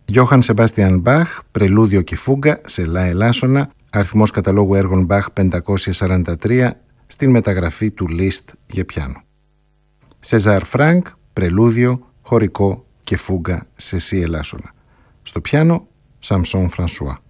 Γιώχαν Σεμπάστιαν Μπαχ, πρελούδιο και φούγκα σε λα ελάσσονα, αριθμός καταλόγου έργων Μπαχ 543, στην μεταγραφή του Liszt για πιάνο. Σεζάρ Φρανκ, πρελούδιο, χορικό και φούγκα σε σι ελάσσονα. Στο πιάνο, Σαμσόν Φρανσουά.